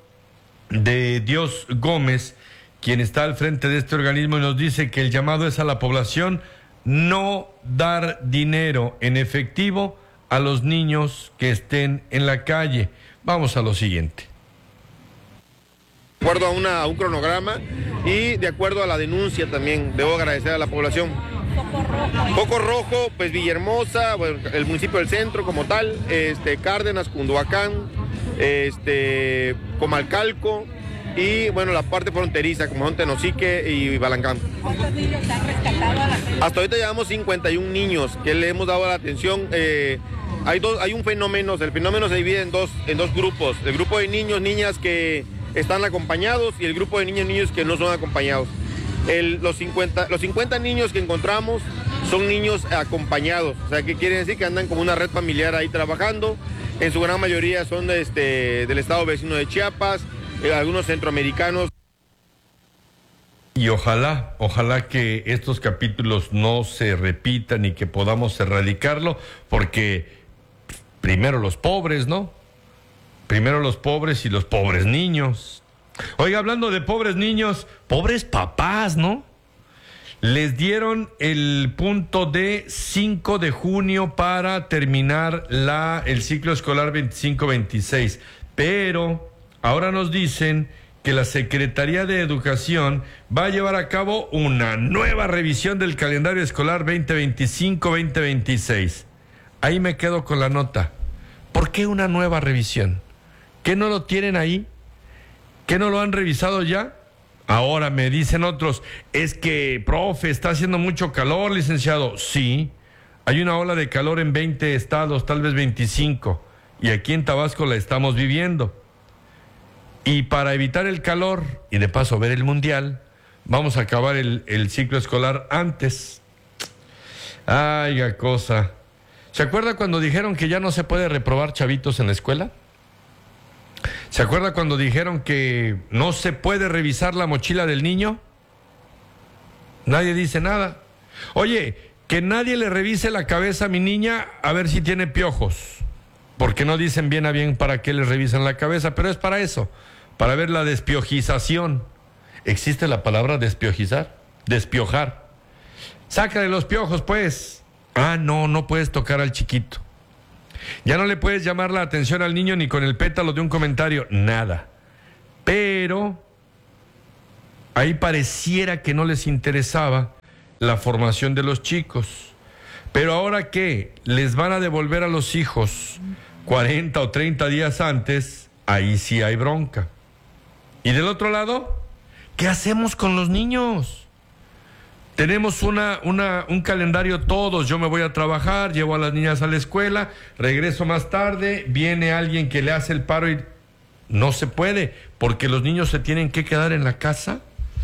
de Dios Gómez quien está al frente de este organismo y nos dice que el llamado es a la población no dar dinero en efectivo a los niños que estén en la calle. Vamos a lo siguiente. De acuerdo a, una, a un cronograma y de acuerdo a la denuncia también, debo agradecer a la población. Foco rojo, pues Villahermosa, bueno, el municipio del centro como tal, este, Cárdenas, Cunduacán, este, Comalcalco y bueno, la parte fronteriza como son Tenosique y Balancán. ¿Cuántos niños se han rescatado a la fecha? Hasta ahorita llevamos cincuenta y un niños que le hemos dado la atención. Eh, hay, dos, hay un fenómeno, el fenómeno se divide en dos, en dos grupos, el grupo de niños, niñas que están acompañados y el grupo de niños, niños que no son acompañados. El, los, cincuenta, los cincuenta niños que encontramos son niños acompañados, o sea, que quiere decir que andan como una red familiar ahí trabajando. En su gran mayoría son de este, del estado vecino de Chiapas, eh, algunos centroamericanos. Y ojalá, ojalá que estos capítulos no se repitan y que podamos erradicarlo, porque primero los pobres, ¿no? Primero los pobres y los pobres niños. Oiga, hablando de pobres niños, pobres papás, ¿no? Les dieron el punto de cinco de junio para terminar la, el ciclo escolar veinticinco veintiséis. Pero ahora nos dicen que la Secretaría de Educación va a llevar a cabo una nueva revisión del calendario escolar veinte veinticinco veinte veintiséis. Ahí me quedo con la nota. ¿Por qué una nueva revisión? ¿Qué no lo tienen ahí? ¿Qué no lo han revisado ya? Ahora me dicen otros, es que, profe, está haciendo mucho calor, licenciado. Sí, hay una ola de calor en veinte estados, tal vez veinticinco, y aquí en Tabasco la estamos viviendo. Y para evitar el calor, y de paso ver el mundial, vamos a acabar el, el ciclo escolar antes. Ay, qué cosa. ¿Se acuerda cuando dijeron que ya no se puede reprobar chavitos en la escuela? ¿Se acuerda cuando dijeron que no se puede revisar la mochila del niño? Nadie dice nada. Oye, que nadie le revise la cabeza a mi niña a ver si tiene piojos. Porque no dicen bien a bien para qué les revisan la cabeza, pero es para eso, para ver la despiojización. ¿Existe la palabra despiojizar? Despiojar. Sácale los piojos, pues. Ah, no, no puedes tocar al chiquito. Ya no le puedes llamar la atención al niño ni con el pétalo de un comentario, nada. Pero ahí pareciera que no les interesaba la formación de los chicos. Pero ahora que les van a devolver a los hijos cuarenta o treinta días antes, ahí sí hay bronca. Y del otro lado, ¿qué hacemos con los niños? Tenemos una, una, un calendario todos, yo me voy a trabajar, llevo a las niñas a la escuela, regreso más tarde, viene alguien que le hace el paro y no se puede, porque los niños se tienen que quedar en la casa.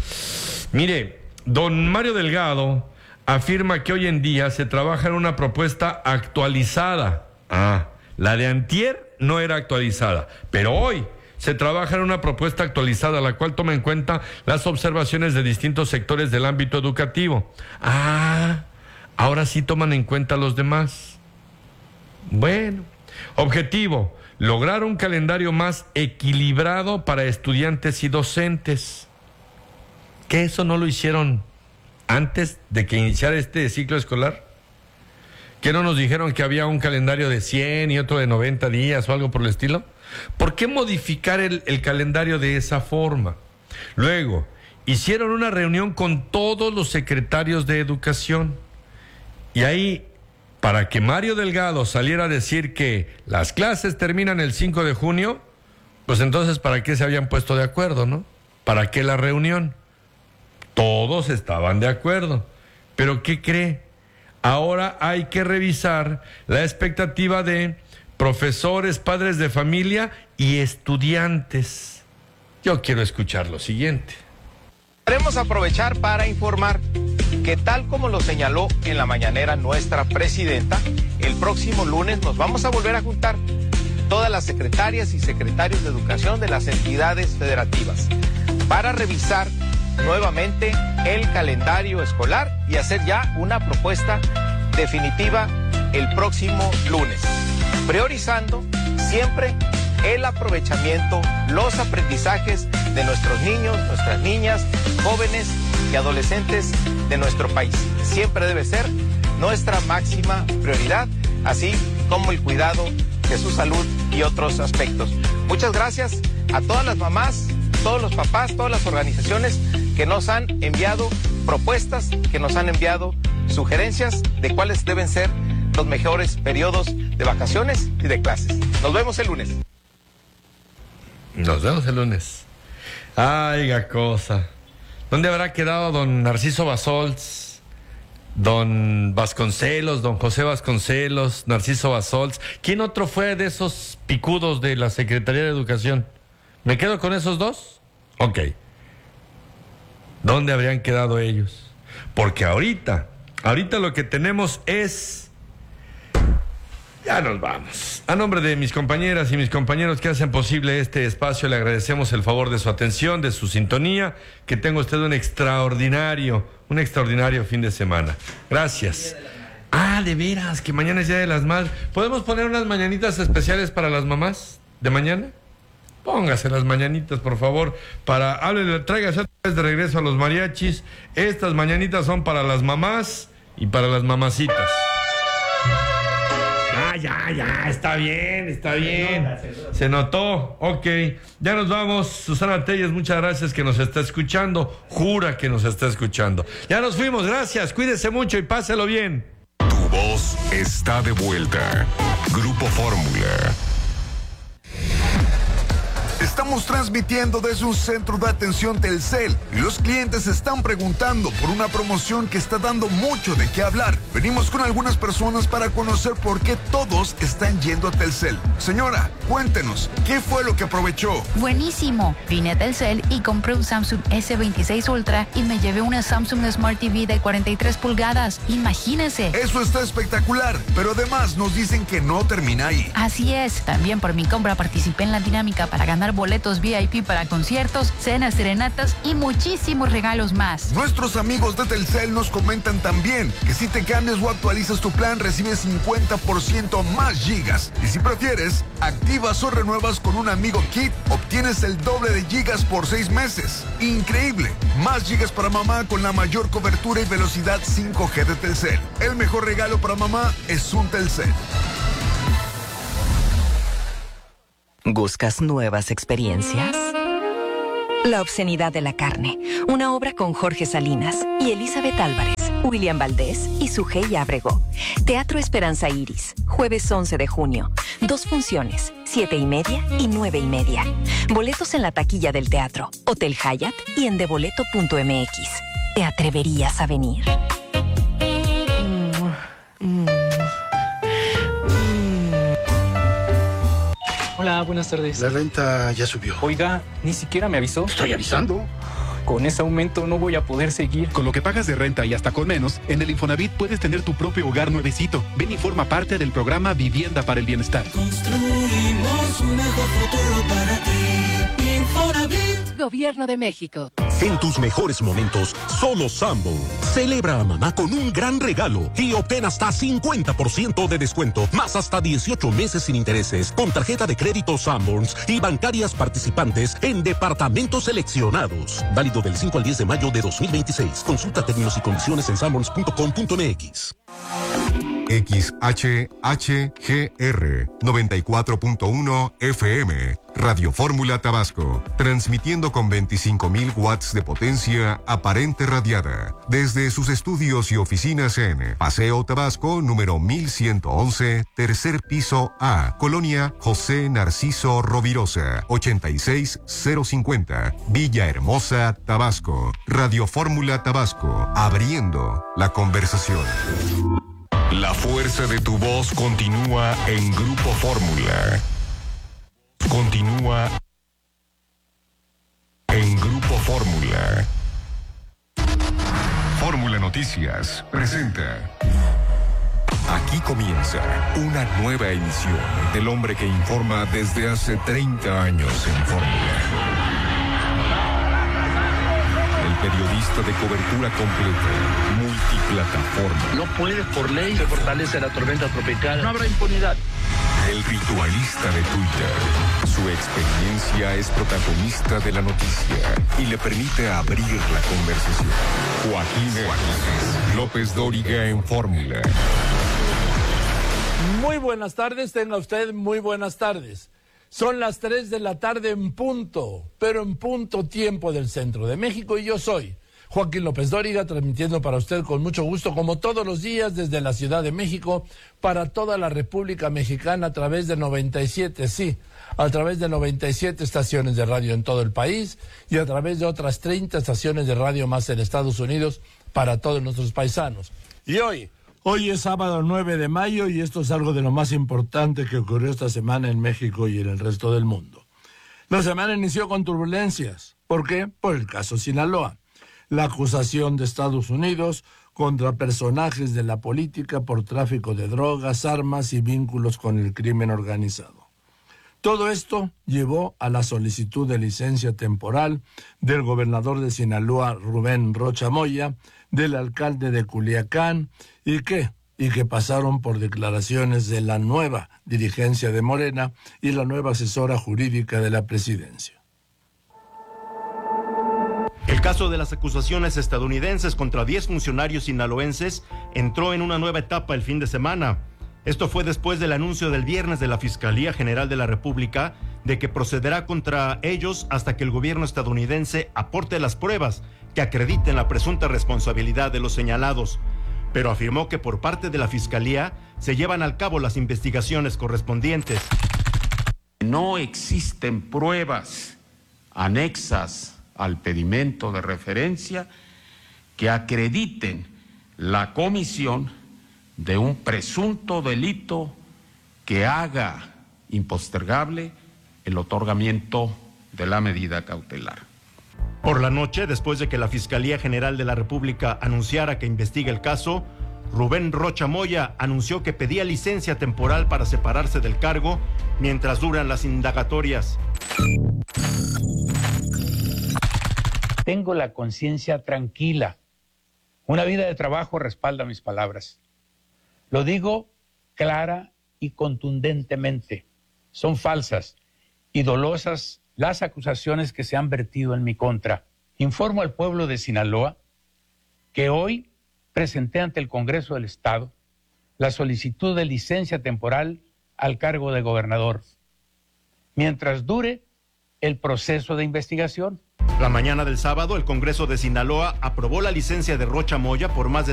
Mire, don Mario Delgado afirma que hoy en día se trabaja en una propuesta actualizada. Ah, la de antier no era actualizada, pero hoy se trabaja en una propuesta actualizada, la cual toma en cuenta las observaciones de distintos sectores del ámbito educativo. Ah, ahora sí toman en cuenta los demás. Bueno, objetivo, lograr un calendario más equilibrado para estudiantes y docentes. ¿Que eso no lo hicieron antes de que iniciara este ciclo escolar? ¿Que no nos dijeron que había un calendario de cien y otro de noventa días o algo por el estilo? ¿Por qué modificar el, el calendario de esa forma? Luego, hicieron una reunión con todos los secretarios de educación. Y ahí, para que Mario Delgado saliera a decir que las clases terminan el cinco de junio, pues entonces, ¿para qué se habían puesto de acuerdo, no? ¿Para qué la reunión? Todos estaban de acuerdo. ¿Pero qué cree? Ahora hay que revisar la expectativa de profesores, padres de familia y estudiantes. Yo quiero escuchar lo siguiente. Queremos aprovechar para informar que, tal como lo señaló en la mañanera nuestra presidenta, el próximo lunes nos vamos a volver a juntar todas las secretarias y secretarios de educación de las entidades federativas para revisar nuevamente el calendario escolar y hacer ya una propuesta definitiva el próximo lunes, priorizando siempre el aprovechamiento, los aprendizajes de nuestros niños, nuestras niñas, jóvenes y adolescentes de nuestro país. Siempre debe ser nuestra máxima prioridad, así como el cuidado de su salud y otros aspectos. Muchas gracias a todas las mamás, todos los papás, todas las organizaciones que nos han enviado propuestas, que nos han enviado sugerencias de cuáles deben ser los mejores periodos de vacaciones y de clases. Nos vemos el lunes. Nos vemos el lunes. Ay, qué cosa. ¿Dónde habrá quedado don Narciso Basols, don Vasconcelos, don José Vasconcelos, Narciso Basols? ¿Quién otro fue de esos picudos de la Secretaría de Educación? ¿Me quedo con esos dos? Ok. ¿Dónde habrían quedado ellos? Porque ahorita, ahorita lo que tenemos es... Ya nos vamos. A nombre de mis compañeras y mis compañeros que hacen posible este espacio, le agradecemos el favor de su atención, de su sintonía. Que tenga usted un extraordinario, un extraordinario fin de semana. Gracias. Ah, de veras, que mañana es Día de las Madres. ¿Podemos poner unas mañanitas especiales para las mamás de mañana? Póngase las mañanitas, por favor, para... Háblele, tráigase otra vez de regreso a los mariachis. Estas mañanitas son para las mamás y para las mamacitas. Ah, ya, ya, está bien, está bien. Se notó, ok. Ya nos vamos. Susana Telles, muchas gracias que nos está escuchando. Jura que nos está escuchando. Ya nos fuimos, gracias. Cuídese mucho y páselo bien. Tu voz está de vuelta. Grupo Fórmula. Estamos Estamos transmitiendo desde un centro de atención Telcel y los clientes están preguntando por una promoción que está dando mucho de qué hablar. Venimos con algunas personas para conocer por qué todos están yendo a Telcel. Señora, cuéntenos, ¿qué fue lo que aprovechó? Buenísimo. Vine a Telcel y compré un Samsung ese veintiséis Ultra y me llevé una Samsung Smart T V de cuarenta y tres pulgadas. Imagínese. Eso está espectacular, pero además nos dicen que no termina ahí. Así es. También por mi compra participé en la dinámica para ganar boletos V I P para conciertos, cenas, serenatas y muchísimos regalos más. Nuestros amigos de Telcel nos comentan también que si te cambias o actualizas tu plan recibes cincuenta por ciento más gigas. Y si prefieres, activas o renuevas con un amigo Kit, obtienes el doble de gigas por seis meses. Increíble. Más gigas para mamá con la mayor cobertura y velocidad cinco G de Telcel. El mejor regalo para mamá es un Telcel. ¿Buscas nuevas experiencias? La obscenidad de la carne, una obra con Jorge Salinas y Elizabeth Álvarez, William Valdés y Sujei Ábrego. Teatro Esperanza Iris, jueves once de junio. Dos funciones, siete y media y nueve y media. Boletos en la taquilla del teatro, Hotel Hyatt y en deboleto punto m x. ¿Te atreverías a venir? Mm, mm. Hola, buenas tardes. La renta ya subió. Oiga, ni siquiera me avisó. Estoy avisando. Con ese aumento no voy a poder seguir. Con lo que pagas de renta y hasta con menos, en el Infonavit puedes tener tu propio hogar nuevecito. Ven y forma parte del programa Vivienda para el Bienestar. Construimos un mejor futuro para ti. Infonavit. Gobierno de México. En tus mejores momentos, solo Sanborns. Celebra a mamá con un gran regalo y obtén hasta cincuenta por ciento de descuento, más hasta dieciocho meses sin intereses, con tarjeta de crédito Sanborns y bancarias participantes en departamentos seleccionados. Válido del cinco al diez de mayo de dos mil veintiséis. Consulta términos y condiciones en sanborns punto com punto m x. X H H G R noventa y cuatro punto uno F M, Radio Fórmula Tabasco, transmitiendo con veinticinco mil watts de potencia aparente radiada, desde sus estudios y oficinas en Paseo Tabasco, número mil ciento once, tercer piso A, Colonia José Narciso Rovirosa, ochenta y seis cero cincuenta, Villahermosa, Tabasco. Radio Fórmula Tabasco, abriendo la conversación. La fuerza de tu voz continúa en Grupo Fórmula. Continúa en Grupo Fórmula. Fórmula Noticias presenta. Aquí comienza una nueva emisión del hombre que informa desde hace treinta años en Fórmula. Periodista de cobertura completa, multiplataforma. No puede, por ley, se fortalece la tormenta tropical. No habrá impunidad. El ritualista de Twitter. Su experiencia es protagonista de la noticia y le permite abrir la conversación. Joaquín, Joaquín López Dóriga en Fórmula. Muy buenas tardes, tenga usted muy buenas tardes. Son las tres de la tarde en punto, pero en punto tiempo del centro de México, y yo soy Joaquín López Dóriga, transmitiendo para usted con mucho gusto, como todos los días, desde la Ciudad de México, para toda la República Mexicana a través de noventa y siete, sí, a través de noventa y siete estaciones de radio en todo el país y a través de otras treinta estaciones de radio más en Estados Unidos para todos nuestros paisanos. Y hoy... Hoy es sábado nueve de mayo y esto es algo de lo más importante que ocurrió esta semana en México y en el resto del mundo. La semana inició con turbulencias. ¿Por qué? Por el caso Sinaloa. La acusación de Estados Unidos contra personajes de la política por tráfico de drogas, armas y vínculos con el crimen organizado. Todo esto llevó a la solicitud de licencia temporal del gobernador de Sinaloa, Rubén Rocha Moya, del alcalde de Culiacán, y que, y que pasaron por declaraciones de la nueva dirigencia de Morena y la nueva asesora jurídica de la presidencia. El caso de las acusaciones estadounidenses contra diez funcionarios sinaloenses entró en una nueva etapa el fin de semana. Esto fue después del anuncio del viernes de la Fiscalía General de la República de que procederá contra ellos hasta que el gobierno estadounidense aporte las pruebas que acrediten la presunta responsabilidad de los señalados, pero afirmó que por parte de la Fiscalía se llevan a cabo las investigaciones correspondientes. No existen pruebas anexas al pedimento de referencia que acrediten la comisión de un presunto delito que haga impostergable el otorgamiento de la medida cautelar. Por la noche, después de que la Fiscalía General de la República anunciara que investiga el caso, Rubén Rocha Moya anunció que pedía licencia temporal para separarse del cargo mientras duran las indagatorias. Tengo la conciencia tranquila. Una vida de trabajo respalda mis palabras. Lo digo clara y contundentemente. Son falsas y dolosas las acusaciones que se han vertido en mi contra. Informo al pueblo de Sinaloa que hoy presenté ante el Congreso del Estado la solicitud de licencia temporal al cargo de gobernador, mientras dure el proceso de investigación. La mañana del sábado, el Congreso de Sinaloa aprobó la licencia de Rocha Moya por más de